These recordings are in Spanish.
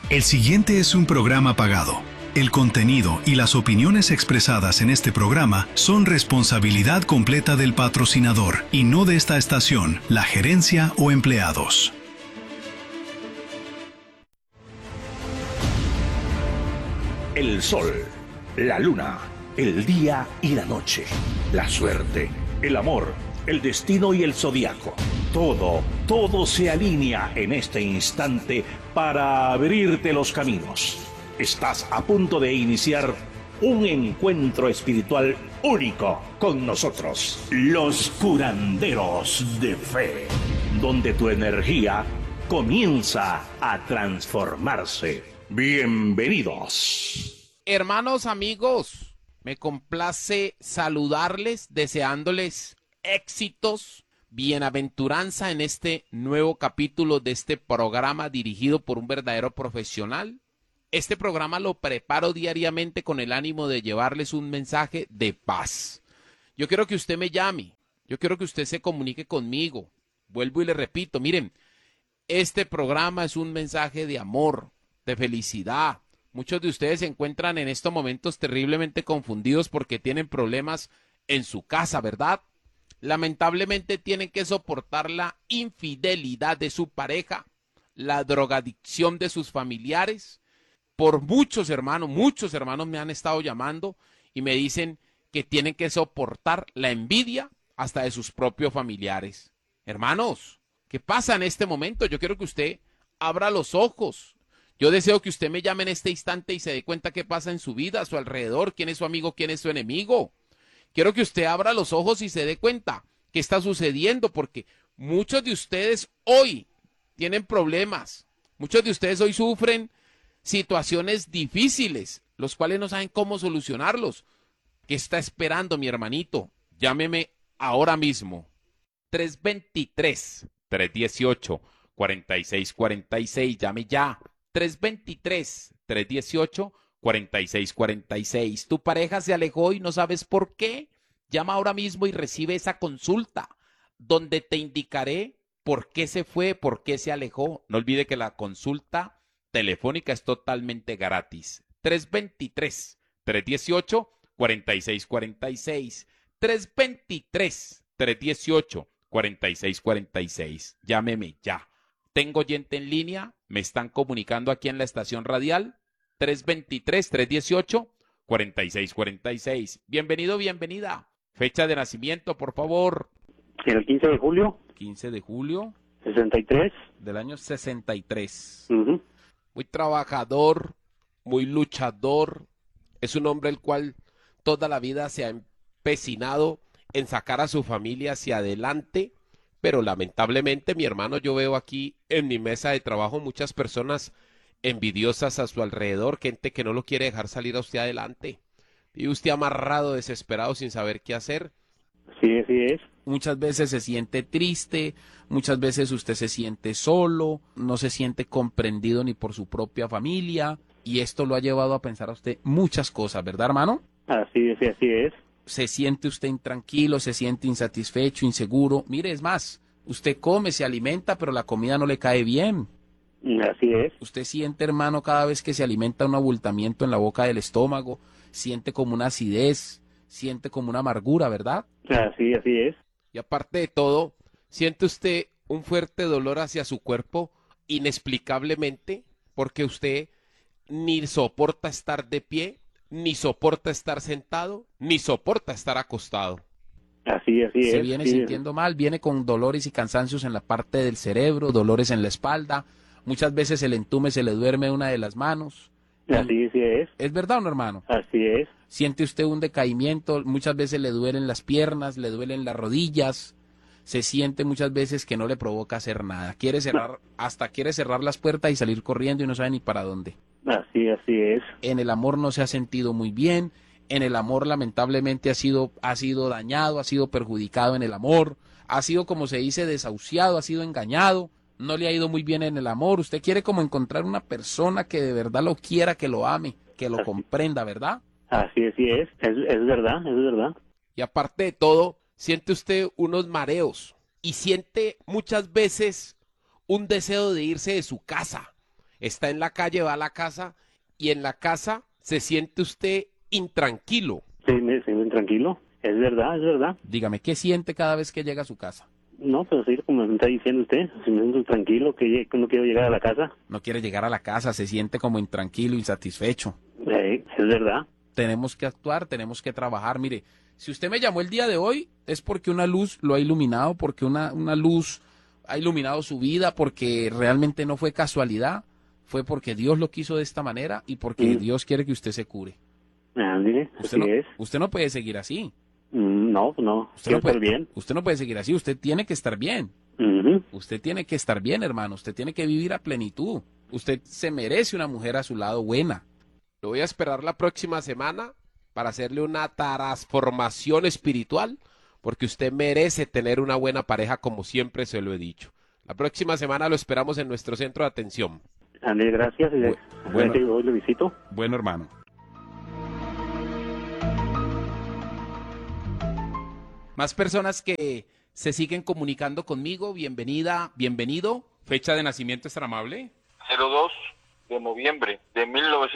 El siguiente es un programa pagado. El contenido y las opiniones expresadas en este programa son responsabilidad completa del patrocinador y no de esta estación, la gerencia o empleados. El sol, la luna, el día y la noche, la suerte, el amor, el destino y el zodiaco. Todo se alinea en este instante para abrirte los caminos. Estás a punto de iniciar un encuentro espiritual único con nosotros, los curanderos de fe, donde tu energía comienza a transformarse. Bienvenidos. Hermanos, amigos, me complace saludarles, deseándoles éxitos, bienaventuranza en este nuevo capítulo de este programa dirigido por un verdadero profesional. Este programa lo preparo diariamente con el ánimo de llevarles un mensaje de paz. Yo quiero que usted me llame, yo quiero que usted se comunique conmigo. Vuelvo y le repito, miren, este programa es un mensaje de amor, de felicidad. Muchos de ustedes se encuentran en estos momentos terriblemente confundidos porque tienen problemas en su casa, ¿verdad? Lamentablemente tienen que soportar la infidelidad de su pareja, la drogadicción de sus familiares. Por muchos hermanos me han estado llamando y me dicen que tienen que soportar la envidia hasta de sus propios familiares. Hermanos, ¿qué pasa en este momento? Yo quiero que usted abra los ojos. Yo deseo que usted me llame en este instante y se dé cuenta qué pasa en su vida, a su alrededor, quién es su amigo, quién es su enemigo. Quiero que usted abra los ojos y se dé cuenta qué está sucediendo, porque muchos de ustedes hoy tienen problemas. Muchos de ustedes hoy sufren situaciones difíciles, los cuales no saben cómo solucionarlos. ¿Qué está esperando, mi hermanito? Llámeme ahora mismo. 323-318-4646. Llame ya. 323-318-4646. Tu pareja se alejó y no sabes por qué. Llama ahora mismo y recibe esa consulta donde te indicaré por qué se fue, por qué se alejó. No olvide que la consulta telefónica es totalmente gratis. 323-318-4646. 323-318-4646. Llámeme ya. Tengo oyente en línea, me están comunicando aquí en la estación radial. 323-318-4646. Bienvenido, bienvenida. Fecha de nacimiento, por favor. El 15 de julio. 15 de julio. 63. Del año 63. Uh-huh. Muy trabajador, muy luchador. Es un hombre el cual toda la vida se ha empecinado en sacar a su familia hacia adelante. Pero lamentablemente, mi hermano, yo veo aquí en mi mesa de trabajo muchas personas envidiosas a su alrededor, gente que no lo quiere dejar salir a usted adelante. Y usted amarrado, desesperado, sin saber qué hacer. Sí, así es. Muchas veces se siente triste, muchas veces usted se siente solo, no se siente comprendido ni por su propia familia, y esto lo ha llevado a pensar a usted muchas cosas, ¿verdad, hermano? Así es. Se siente usted intranquilo, se siente insatisfecho, inseguro. Mire, es más, usted come, se alimenta, pero la comida no le cae bien. Así es. Usted siente, hermano, cada vez que se alimenta un abultamiento en la boca del estómago, siente como una acidez, siente como una amargura, ¿verdad? Así es. Y aparte de todo, siente usted un fuerte dolor hacia su cuerpo inexplicablemente, porque usted ni soporta estar de pie, ni soporta estar sentado, ni soporta estar acostado. Así es. Se viene sintiendo mal, viene con dolores y cansancios en la parte del cerebro, dolores en la espalda, muchas veces se le entume, se le duerme una de las manos. Así es. ¿Es verdad o no, hermano? Así es. Siente usted un decaimiento, muchas veces le duelen las piernas, le duelen las rodillas, se siente muchas veces que no le provoca hacer nada. Quiere cerrar las puertas y salir corriendo y no sabe ni para dónde. Así es. En el amor no se ha sentido muy bien, en el amor lamentablemente ha sido dañado, ha sido perjudicado en el amor, ha sido, como se dice, desahuciado, ha sido engañado, no le ha ido muy bien en el amor. Usted quiere como encontrar una persona que de verdad lo quiera, que lo ame, que lo comprenda, ¿verdad? Así es. Es verdad. Y aparte de todo, siente usted unos mareos y siente muchas veces un deseo de irse de su casa. Está en la calle, va a la casa y en la casa se siente usted intranquilo. Sí, me siento tranquilo. Es verdad, es verdad. Dígame, ¿qué siente cada vez que llega a su casa? No, pero sí, como me está diciendo usted, si me siento tranquilo, que no quiero llegar a la casa. No quiere llegar a la casa, se siente como intranquilo, insatisfecho. Es verdad. Tenemos que actuar, tenemos que trabajar. Mire, si usted me llamó el día de hoy, es porque una luz lo ha iluminado, porque una luz ha iluminado su vida, porque realmente no fue casualidad, fue porque Dios lo quiso de esta manera y porque Dios quiere que usted se cure. Mire, así es. Usted no puede seguir así. No, no, quiero estar bien. Usted no puede seguir así, usted tiene que estar bien. Ujú. Usted tiene que estar bien, hermano, usted tiene que vivir a plenitud. Usted se merece una mujer a su lado buena. Lo voy a esperar la próxima semana para hacerle una transformación espiritual, porque usted merece tener una buena pareja, como siempre se lo he dicho. La próxima semana lo esperamos en nuestro centro de atención. Andrés, gracias. Bueno. Hoy lo visito. Bueno, hermano. Más personas que se siguen comunicando conmigo. Bienvenida, bienvenido. Fecha de nacimiento es tan amable. 02 de noviembre de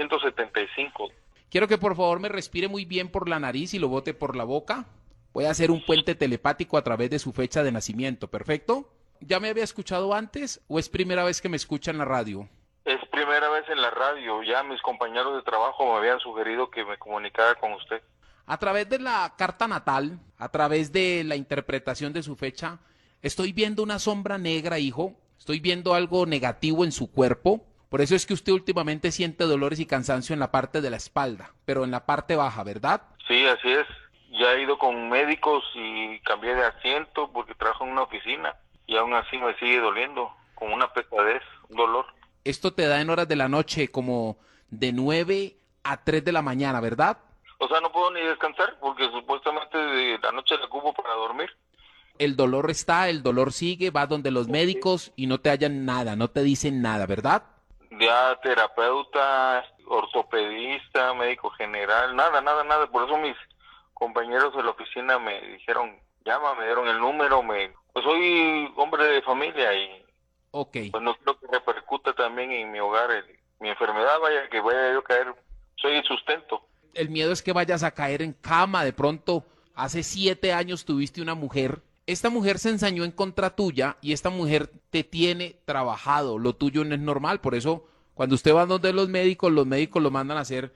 1975. Quiero que por favor me respire muy bien por la nariz y lo bote por la boca. Voy a hacer un puente telepático a través de su fecha de nacimiento. ¿Perfecto? ¿Ya me había escuchado antes o es primera vez que me escucha en la radio? Es primera vez en la radio. Ya mis compañeros de trabajo me habían sugerido que me comunicara con usted. A través de la carta natal, a través de la interpretación de su fecha, estoy viendo una sombra negra, hijo. Estoy viendo algo negativo en su cuerpo. Por eso es que usted últimamente siente dolores y cansancio en la parte de la espalda, pero en la parte baja, ¿verdad? Sí, así es. Ya he ido con médicos y cambié de asiento porque trabajo en una oficina y aún así me sigue doliendo, como una pesadez, un dolor. Esto te da en horas de la noche, como de 9 a 3 de la mañana, ¿verdad? O sea, no puedo ni descansar porque supuestamente de la noche la ocupo para dormir. El dolor está, el dolor sigue, va donde los médicos y no te hallan nada, no te dicen nada, ¿verdad? Ya terapeuta, ortopedista, médico general, nada. Por eso mis compañeros de la oficina me dijeron, llama, me dieron el número, pues soy hombre de familia y Ok. pues no quiero que repercuta también en mi hogar mi enfermedad, que vaya yo a caer, soy el sustento. El miedo es que vayas a caer en cama, de pronto, hace 7 años tuviste una mujer, esta mujer se ensañó en contra tuya y esta mujer te tiene trabajado, lo tuyo no es normal, por eso cuando usted va donde los médicos lo mandan a hacer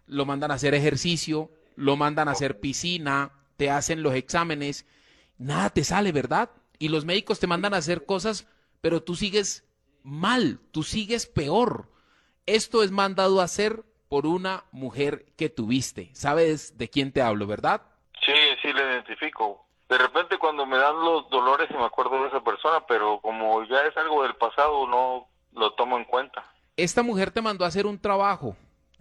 ejercicio, lo mandan a hacer piscina, te hacen los exámenes, nada te sale, ¿verdad? Y los médicos te mandan a hacer cosas, pero tú sigues mal, tú sigues peor. Esto es mandado a hacer por una mujer que tuviste. ¿Sabes de quién te hablo, verdad? Sí, le identifico. De repente cuando me dan los dolores me acuerdo de esa persona, pero como ya es algo del pasado, no lo tomo en cuenta. Esta mujer te mandó a hacer un trabajo,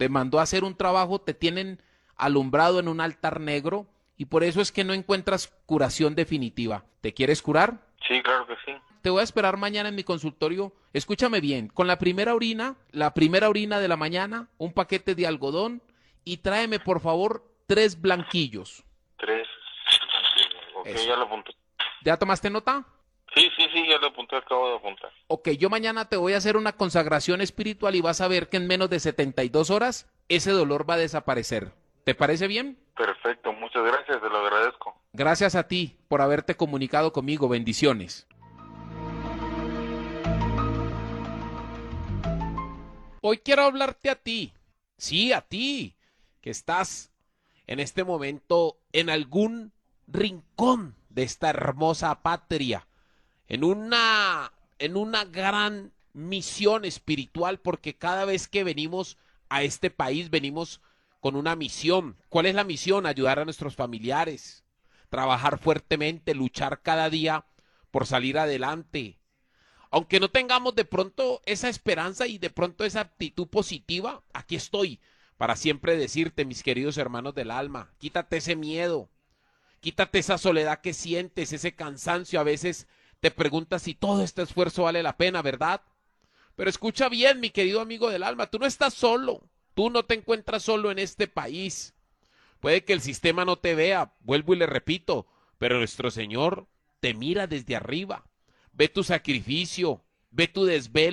te tienen alumbrado en un altar negro y por eso es que no encuentras curación definitiva. ¿Te quieres curar? Sí, claro que sí. Te voy a esperar mañana en mi consultorio. Escúchame bien, con la primera orina de la mañana, un paquete de algodón y tráeme por favor 3 blanquillos. 3. Ok, Eso. ya lo apunté. ¿Ya tomaste nota? Sí, ya lo apunté, acabo de apuntar. Ok, yo mañana te voy a hacer una consagración espiritual y vas a ver que en menos de 72 horas ese dolor va a desaparecer. ¿Te parece bien? Perfecto, muchas gracias, te lo agradezco. Gracias a ti por haberte comunicado conmigo. Bendiciones. Hoy quiero hablarte a ti. Sí, a ti, que estás en este momento en algún rincón de esta hermosa patria, en una gran misión espiritual, porque cada vez que venimos a este país venimos con una misión. ¿Cuál es la misión? Ayudar a nuestros familiares, trabajar fuertemente, luchar cada día por salir adelante. Aunque no tengamos de pronto esa esperanza y de pronto esa actitud positiva, aquí estoy para siempre decirte, mis queridos hermanos del alma, quítate ese miedo, quítate esa soledad que sientes, ese cansancio. A veces te preguntas si todo este esfuerzo vale la pena, ¿verdad? Pero escucha bien, mi querido amigo del alma, tú no estás solo, tú no te encuentras solo en este país. Puede que el sistema no te vea, vuelvo y le repito, pero nuestro Señor te mira desde arriba. Ve tu sacrificio, ve tu desvelo,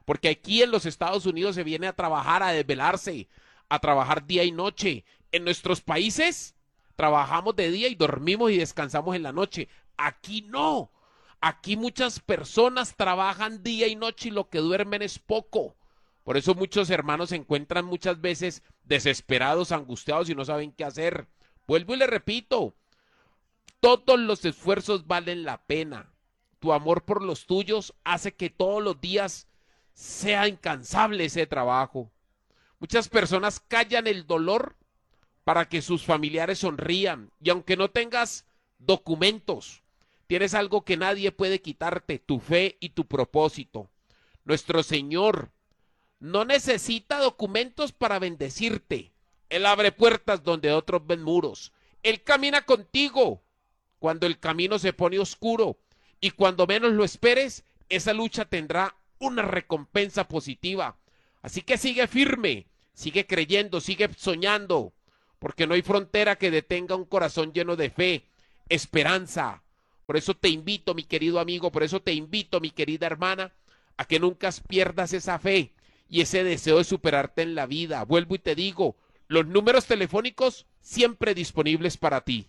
Porque aquí en los Estados Unidos se viene a trabajar, a desvelarse, a trabajar día y noche. En nuestros países trabajamos de día y dormimos y descansamos en la noche. Aquí no. Aquí muchas personas trabajan día y noche y lo que duermen es poco. Por eso muchos hermanos se encuentran muchas veces desesperados, angustiados y no saben qué hacer. Vuelvo y le repito, todos los esfuerzos valen la pena. Tu amor por los tuyos hace que todos los días sea incansable ese trabajo. Muchas personas callan el dolor para que sus familiares sonrían. Y aunque no tengas documentos, tienes algo que nadie puede quitarte, tu fe y tu propósito. Nuestro Señor no necesita documentos para bendecirte. Él abre puertas donde otros ven muros. Él camina contigo cuando el camino se pone oscuro. Y cuando menos lo esperes, esa lucha tendrá una recompensa positiva. Así que sigue firme, sigue creyendo, sigue soñando, porque no hay frontera que detenga un corazón lleno de fe, esperanza. Por eso te invito, mi querido amigo, por eso te invito, mi querida hermana, a que nunca pierdas esa fe y ese deseo de superarte en la vida. Vuelvo y te digo, los números telefónicos siempre disponibles para ti.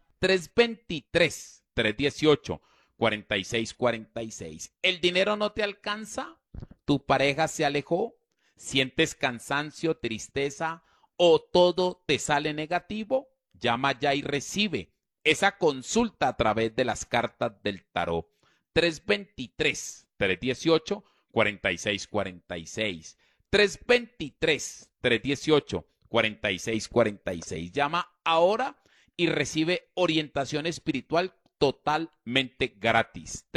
323-318-4646. ¿El dinero no te alcanza? ¿Tu pareja se alejó? ¿Sientes cansancio, tristeza o todo te sale negativo? Llama ya y recibe esa consulta a través de las cartas del tarot. 323-318-4646. 323-318-4646. Llama ahora y recibe orientación espiritual totalmente gratis.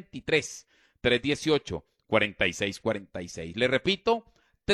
323-318-4646. Le repito,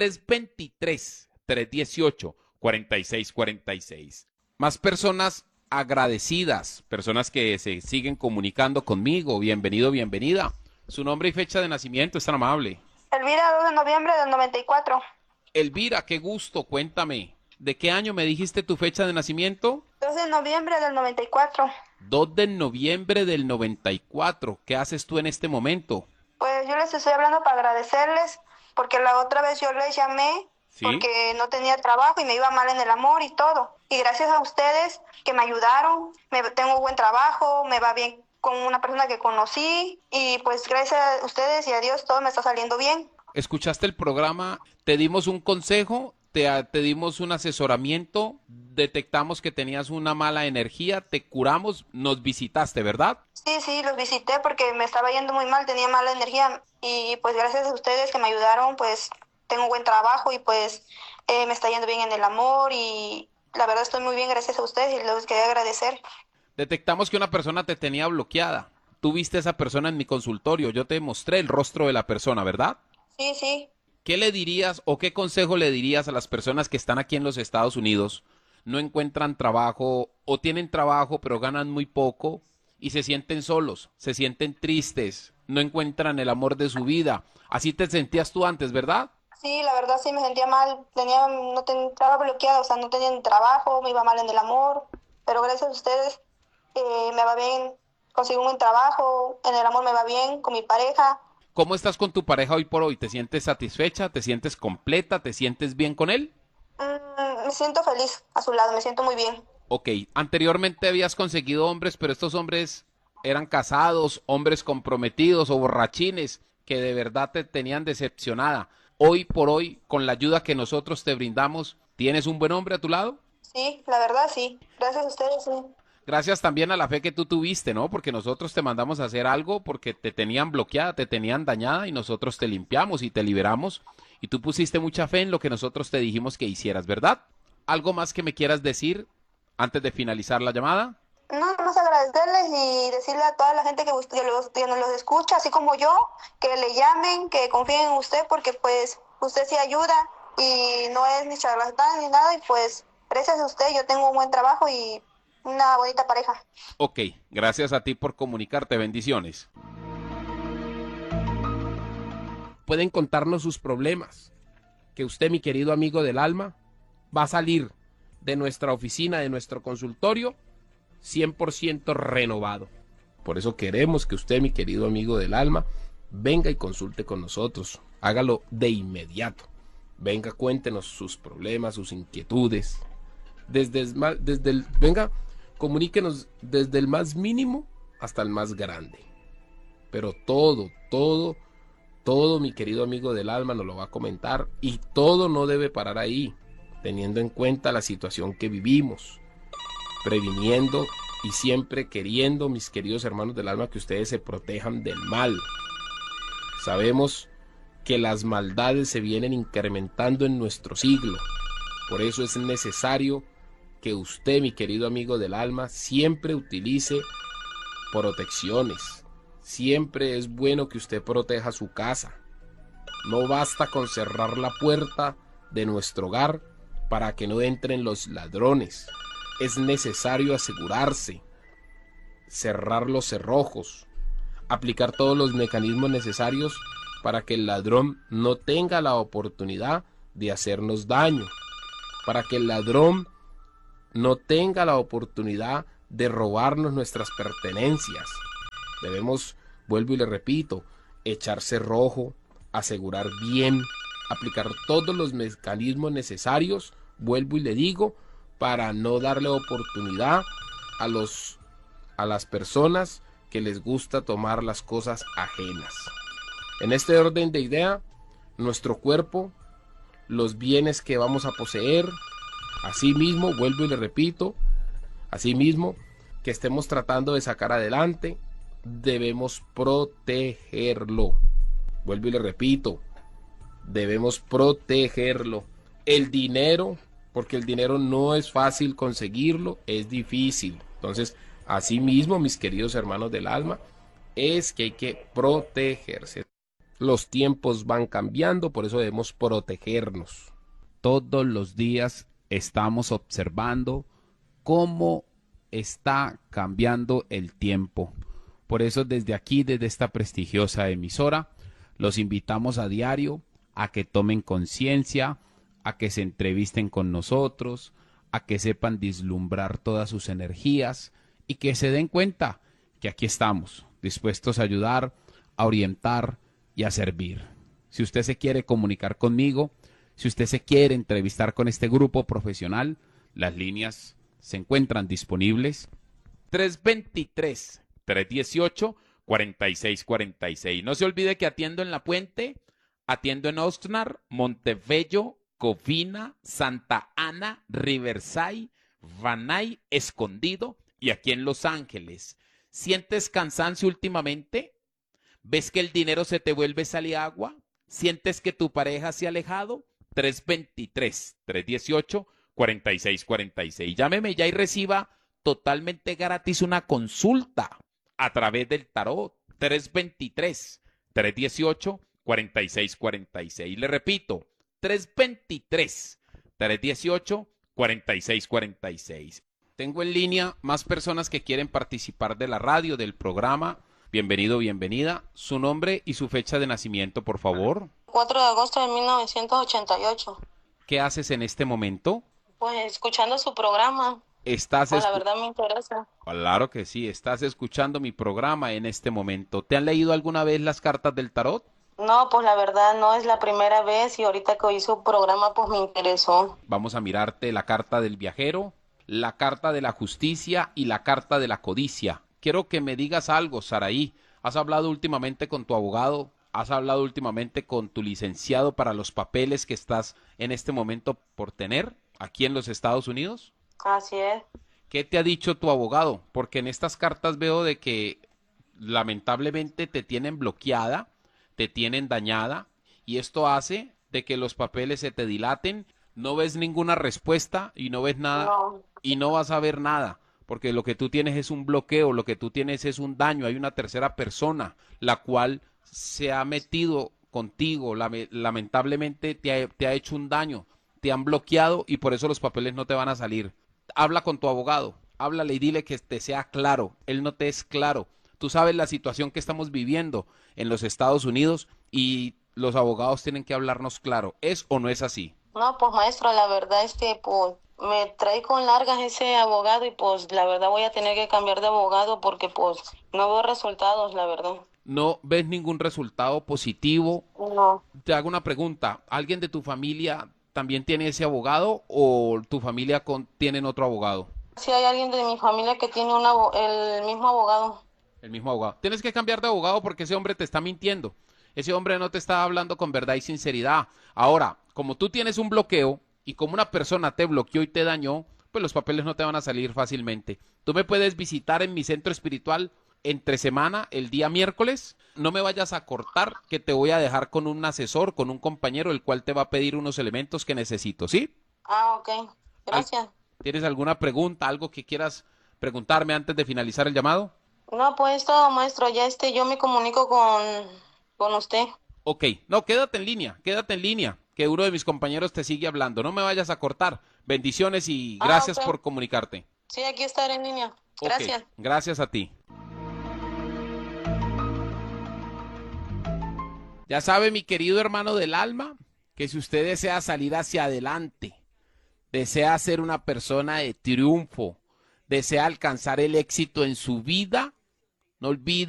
323-318-4646. Más personas agradecidas, personas que se siguen comunicando conmigo. Bienvenido, bienvenida. Su nombre y fecha de nacimiento, es tan amable. Elvira, 2 de noviembre del 94. Elvira, qué gusto, cuéntame. ¿De qué año me dijiste tu fecha de nacimiento? 2 de noviembre del 94. 2 de noviembre del 94. ¿Qué haces tú en este momento? Pues yo les estoy hablando para agradecerles, porque la otra vez yo les llamé, ¿Sí? Porque no tenía trabajo y me iba mal en el amor y todo. Y gracias a ustedes que me ayudaron, tengo buen trabajo, me va bien con una persona que conocí y pues gracias a ustedes y a Dios todo me está saliendo bien. ¿Escuchaste el programa? Te dimos un consejo, te dimos un asesoramiento, detectamos que tenías una mala energía, te curamos, nos visitaste, ¿verdad? Sí, los visité porque me estaba yendo muy mal, tenía mala energía y pues gracias a ustedes que me ayudaron, pues tengo buen trabajo y pues me está yendo bien en el amor y la verdad estoy muy bien gracias a ustedes y les quería agradecer. Detectamos que una persona te tenía bloqueada. Tú viste a esa persona en mi consultorio, yo te mostré el rostro de la persona, ¿verdad? Sí. ¿Qué le dirías o qué consejo le dirías a las personas que están aquí en los Estados Unidos, no encuentran trabajo o tienen trabajo pero ganan muy poco y se sienten solos, se sienten tristes, no encuentran el amor de su vida? Así te sentías tú antes, ¿verdad? Sí, la verdad sí me sentía mal, estaba bloqueada, o sea, no tenía ni trabajo, me iba mal en el amor, pero gracias a ustedes me va bien, consigo un buen trabajo, en el amor me va bien, con mi pareja. ¿Cómo estás con tu pareja hoy por hoy? ¿Te sientes satisfecha? ¿Te sientes completa? ¿Te sientes bien con él? Me siento feliz a su lado, me siento muy bien. Ok, anteriormente habías conseguido hombres, pero estos hombres eran casados, hombres comprometidos o borrachines que de verdad te tenían decepcionada. Hoy por hoy, con la ayuda que nosotros te brindamos, ¿tienes un buen hombre a tu lado? Sí, la verdad sí. Gracias a ustedes, sí. Gracias también a la fe que tú tuviste, ¿no? Porque nosotros te mandamos a hacer algo porque te tenían bloqueada, te tenían dañada y nosotros te limpiamos y te liberamos. Y tú pusiste mucha fe en lo que nosotros te dijimos que hicieras, ¿verdad? ¿Algo más que me quieras decir antes de finalizar la llamada? No, nada más agradecerles y decirle a toda la gente que nos los escucha, así como yo, que le llamen, que confíen en usted, porque pues usted sí ayuda y no es ni charlatán ni nada, y pues gracias a usted yo tengo un buen trabajo y una bonita pareja. Ok, gracias a ti por comunicarte, bendiciones. Pueden contarnos sus problemas, que usted, mi querido amigo del alma, va a salir de nuestra oficina, de nuestro consultorio, 100% renovado. Por eso queremos que usted, mi querido amigo del alma, venga y consulte con nosotros. Hágalo de inmediato. Venga, cuéntenos sus problemas, sus inquietudes. Venga, comuníquenos desde el más mínimo hasta el más grande. Pero todo, mi querido amigo del alma, nos lo va a comentar, y todo no debe parar ahí, teniendo en cuenta la situación que vivimos, previniendo y siempre queriendo, mis queridos hermanos del alma, que ustedes se protejan del mal. Sabemos que las maldades se vienen incrementando en nuestro siglo. Por eso es necesario que usted, mi querido amigo del alma, siempre utilice protecciones. Siempre es bueno que usted proteja su casa. No basta con cerrar la puerta de nuestro hogar para que no entren los ladrones. Es necesario asegurarse, cerrar los cerrojos, aplicar todos los mecanismos necesarios para que el ladrón no tenga la oportunidad de hacernos daño, para que el ladrón no tenga la oportunidad de robarnos nuestras pertenencias. Debemos, vuelvo y le repito, echar cerrojo, asegurar bien, aplicar todos los mecanismos necesarios, vuelvo y le digo, para no darle oportunidad a las personas que les gusta tomar las cosas ajenas. En este orden de idea, nuestro cuerpo, los bienes que vamos a poseer, asimismo, vuelvo y le repito, asimismo, que estemos tratando de sacar adelante, debemos protegerlo. Vuelvo y le repito, debemos protegerlo. El dinero, porque el dinero no es fácil conseguirlo, es difícil. Entonces, asimismo, mis queridos hermanos del alma, es que hay que protegerse. Los tiempos van cambiando, por eso debemos protegernos. Todos los días estamos observando cómo está cambiando el tiempo. Por eso desde aquí, desde esta prestigiosa emisora, los invitamos a diario a que tomen conciencia, a que se entrevisten con nosotros, a que sepan vislumbrar todas sus energías y que se den cuenta que aquí estamos, dispuestos a ayudar, a orientar y a servir. Si usted se quiere comunicar conmigo, si usted se quiere entrevistar con este grupo profesional, las líneas se encuentran disponibles. 323-318-4646. No se olvide que atiendo en La Puente, atiendo en Oxnard, Montebello, Covina, Santa Ana, Riverside, Van Nuys, Escondido y aquí en Los Ángeles. ¿Sientes cansancio últimamente? ¿Ves que el dinero se te vuelve sal y agua? ¿Sientes que tu pareja se ha alejado? 323-318-4646. Llámeme ya y reciba totalmente gratis una consulta a través del tarot. 323-318-4646. Le repito, 323-318-4646. Tengo en línea más personas que quieren participar de la radio, del programa. Bienvenido, bienvenida. Su nombre y su fecha de nacimiento, por favor. 4 de agosto de 1988. ¿Qué haces en este momento? Pues escuchando su programa. La verdad me interesa. Claro que sí, estás escuchando mi programa en este momento. ¿Te han leído alguna vez las cartas del tarot? No, pues la verdad no es la primera vez y ahorita que oí su programa pues me interesó. Vamos a mirarte la carta del viajero, la carta de la justicia y la carta de la codicia. Quiero que me digas algo, Saraí. ¿Has hablado últimamente con tu abogado? ¿Has hablado últimamente con tu licenciado para los papeles que estás en este momento por tener aquí en los Estados Unidos? Así es. ¿Qué te ha dicho tu abogado? Porque en estas cartas veo de que lamentablemente te tienen bloqueada, te tienen dañada, y esto hace de que los papeles se te dilaten, no ves ninguna respuesta y no ves nada, No. y no vas a ver nada, porque lo que tú tienes es un bloqueo, lo que tú tienes es un daño, hay una tercera persona, la cual se ha metido contigo, lamentablemente te ha hecho un daño, te han bloqueado y por eso los papeles no te van a salir. Habla con tu abogado, háblale y dile que te sea claro, él no te es claro. Tú sabes la situación que estamos viviendo en los Estados Unidos y los abogados tienen que hablarnos claro. ¿Es o no es así? No, pues maestro, la verdad es que pues me trae con largas ese abogado y pues la verdad voy a tener que cambiar de abogado porque pues no veo resultados, la verdad. ¿No ves ningún resultado positivo? No. Te hago una pregunta. ¿Alguien de tu familia también tiene ese abogado o tu familia tienen otro abogado? Sí hay alguien de mi familia que tiene el mismo abogado. El mismo abogado. Tienes que cambiar de abogado porque ese hombre te está mintiendo. Ese hombre no te está hablando con verdad y sinceridad. Ahora, como tú tienes un bloqueo y como una persona te bloqueó y te dañó, pues los papeles no te van a salir fácilmente. Tú me puedes visitar en mi centro espiritual entre semana, el día miércoles. No me vayas a cortar, que te voy a dejar con un asesor, con un compañero, el cual te va a pedir unos elementos que necesito, ¿sí? Ah, ok. Gracias. ¿Tienes alguna pregunta, algo que quieras preguntarme antes de finalizar el llamado? No, pues todo, maestro. Ya yo me comunico con usted. Ok, no, quédate en línea, que uno de mis compañeros te sigue hablando. No me vayas a cortar. Bendiciones y gracias ok. por comunicarte. Sí, aquí estaré en línea. Gracias. Ok, gracias a ti. Ya sabe, mi querido hermano del alma, que si usted desea salir hacia adelante, desea ser una persona de triunfo, desea alcanzar el éxito en su vida, no olvide